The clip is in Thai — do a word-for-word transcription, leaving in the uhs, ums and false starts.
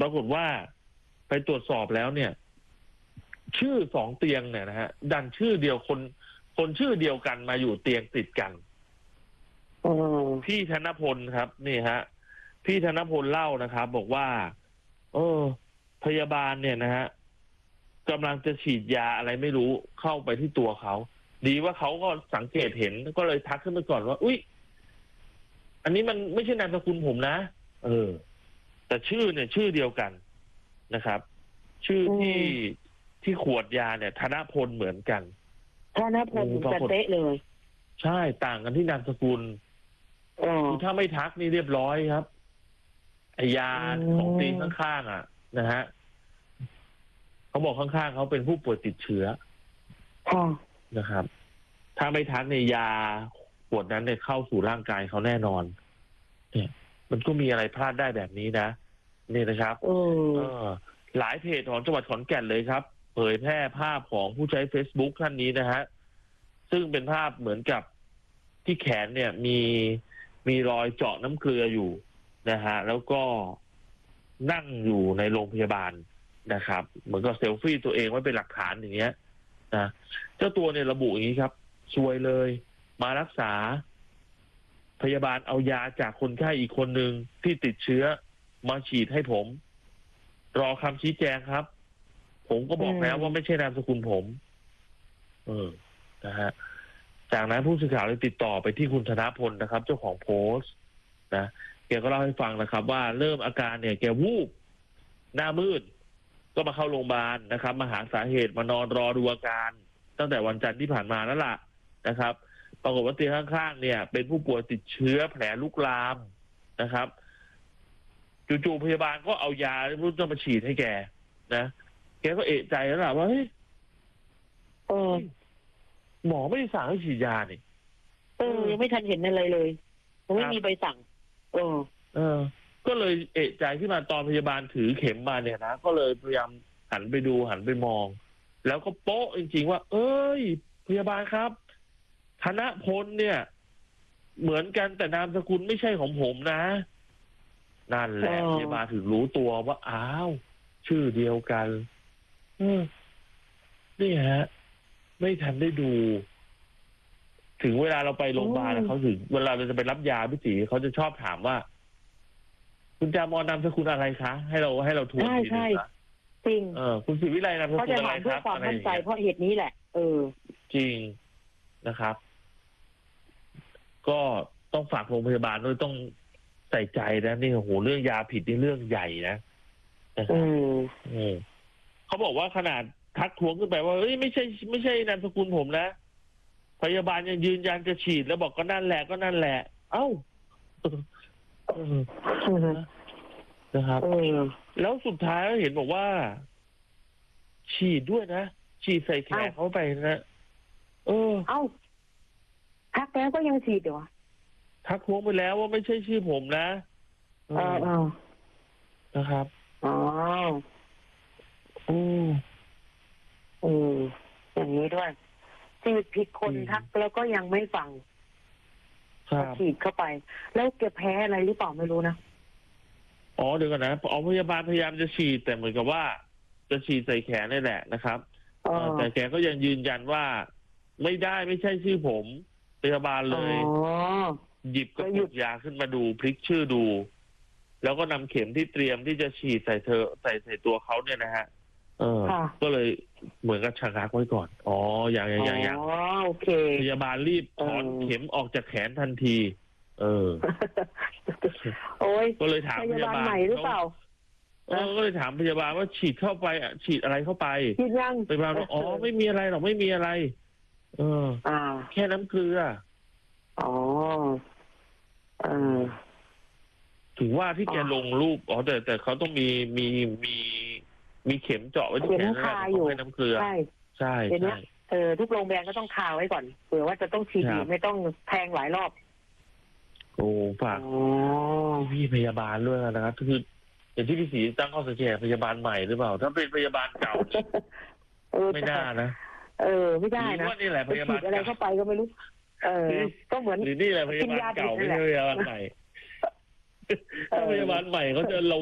ปรากฏว่าไปตรวจสอบแล้วเนี่ย ชื่อสองเตียงเนี่ยนะฮะดันชื่อเดียวคนคนชื่อเดียวกันมาอยู่เตียงติดกันพี่ธนพลครับนี่ฮะพี่ธนพลเล่านะครับบอกว่าเออพยาบาลเนี่ยนะฮะกำลังจะฉีดยาอะไรไม่รู้เข้าไปที่ตัวเขาดีว่าเขาก็สังเกตเห็นก็เลยทักขึ้นไปก่อนว่าอุ๊ยอันนี้มันไม่ใช่นามสกุลผมนะเออแต่ชื่อเนี่ยชื่อเดียวกันนะครับชื่อที่ที่ขวดยาเนี่ยธนพลเหมือนกันธนพลจะเตะเลยใช่ต่างกันที่นามสกุลคือถ้าไม่ทักนี่เรียบร้อยครับไอยาของตีนข้างๆอ่ะนะฮะเขาบอกข้างๆเขาเป็นผู้ป่วยติดเชื้อนะครับ ถ้าไม่ทักในยาขวดนั้นเนี่ยเข้าสู่ร่างกายเขาแน่นอนเนี่ยมันก็มีอะไรพลาดได้แบบนี้นะนี่นะครับเออหลายเพจของจังหวัดขอนแก่นเลยครับเผยแพร่ภาพของผู้ใช้ Facebook ท่านนี้นะฮะซึ่งเป็นภาพเหมือนกับที่แขนเนี่ยมีมีรอยเจาะน้ำเกลืออยู่นะฮะแล้วก็นั่งอยู่ในโรงพยาบาลนะครับเหมือนกับเซลฟี่ตัวเองไว้เป็นหลักฐานอย่างเงี้ยนะเจ้าตัวเนี่ยระบุอย่างนี้ครับซวยเลยมารักษาพยาบาลเอายาจากคนไข้อีกคนหนึ่งที่ติดเชื้อมาฉีดให้ผมรอคำชี้แจงครับผมก็บอกแล้วว่าไม่ใช่นามสกุลผมเออนะฮะจากนั้นผู้สื่อข่าวเลยติดต่อไปที่คุณธนพลนะครับเจ้าของโพสต์นะแกก็เล่าให้ฟังนะครับว่าเริ่มอาการเนี่ยแกวูบหน้ามืดก็มาเข้าโรงพยาบาลนะครับมาหาสาเหตุมานอนรอดูอาการตั้งแต่วันจันทร์ที่ผ่านมานั่นแหละนะครับปรากฏว่าเตียงข้างๆเนี่ยเป็นผู้ป่วยติดเชื้อแผลลุกลามนะครับจู่ๆพยาบาลก็เอายารุ่นจะมาฉีดให้แกนะแกก็เอะใจแล้วล่ะว่าเฮ้ยเออหมอไม่ได้สั่งให้ฉีดยานี่เออยังไม่ทันเห็นอะไรเลยไม่มีใบสั่งเออเออก็เลยเอะใจขึ้นมาตอนพยาบาลถือเข็มมาเนี่ยนะก็เลยพยายามหันไปดูหันไปมองแล้วก็โป๊ะจริงๆว่าเอ้ยพยาบาลครับธนพลเนี่ยเหมือนกันแต่นามสกุลไม่ใช่ของผมนะนั่นแหละพยาบาลถึงรู้ตัวว่าอ้าวชื่อเดียวกันอืมนี่ฮะไม่ทันได้ดูถึงเวลาเราไปโรงพยาบาลเขาถึงเวลาเราจะไปรับยาพี่ตีเขาจะชอบถามว่าคุณจามอนนามสกุลอะไรคะให้เราให้เราทวนทีนึงนะจริงเออคุณศิวิไลนามสกุลอะไรครับเขาจะถามเพื่อความมั่นใจเพราะเหตุนี้แหละเออจริงนะครับก็ต้องฝากโรงพยาบาลด้วยต้องใส่ใจนะนี่โอ้โหเรื่องยาผิดนี่เรื่องใหญ่นะนะครับอืมเขาบอกว่าขนาดทักท้วงขึ้นไปว่าเอ้ยไม่ใช่ไม่ใช่นามสกุลผมนะพยาบาลยังยืนยันจะฉีดแล้วบอกก็นั่นแหละก็นั่นแหละเอ้านะครับแล้วสุดท้ายเห็นบอกว่าฉีดด้วยนะฉีดใส่แขนเขาไปนะเออเอ้าทักแล้วก็ยังฉีดเหรอทักท้วงไปแล้วว่าไม่ใช่ชื่อผมนะเออเออนะครับอ๋ออืมอืมอย่างนี้ด้วยฉีดผิดคนทักแล้วก็ยังไม่ฟังฉีดเข้าไปแล้วแกแพ้อะไรหรือเปล่าไม่รู้นะอ๋อเดี๋ยวก่อนนะอ๋อพยาบาลพยายามจะฉีดแต่เหมือนกับว่าจะฉีดใส่แขนนี่แหละนะครับแต่แกก็ยังยืนยันว่าไม่ได้ไม่ใช่ชื่อผมพยาบาลเลยหยิบกระปุกยาขึ้นมาดูพลิกชื่อดูแล้วก็นำเข็มที่เตรียมที่จะฉีดใส่เธอใส่ใส่ตัวเขาเนี่ยนะฮะเออก็เลยเหมือนกับชะงักไว้ก่อนอ๋ออย่างอย่างอย่างอย่างโอเคพยาบาลรีบถอนเข็มออกจากแขนทันทีเออโอ้ยก็เลยถามพยาบาลใหม่หรือเปล่าเออก็เลยถามพยาบาลว่าฉีดเข้าไปอ่ะฉีดอะไรเข้าไปฉีดยังพยาบาลบอกอ๋อไม่มีอะไรหรอกไม่มีอะไรเอออ่าแค่น้ำเกลืออ๋อเออถึงว่าที่แกลงรูปอ๋อแต่แต่เขาต้องมีมีมีมีเข็มเจาะไว้ที่แขนนะให้น้ำเกลือใช่ใช่ใช่เออทุกโรงพยาบาลก็ต้องคาไว้ก่อนเผื่อว่าจะต้องฉีดไม่ต้องแทงหลายรอบโอ้ฝากพี่พยาบาลด้วยนะครับคืออย่างที่พี่ศรีตั้งข้อสังเกตพยาบาลใหม่หรือเปล่าถ้าเป็นพยาบาลเก่าไม่น่านะเออไม่ได้นะว่านี่แหละพยาบาลอะไรเข้าไปก็ไม่รู้เออก็เหมือนหรือนี่แหละพยาบาลเก่าไม่ใช่พยาบาลใหม่ถ้าพยาบาลใหม่เขาจะ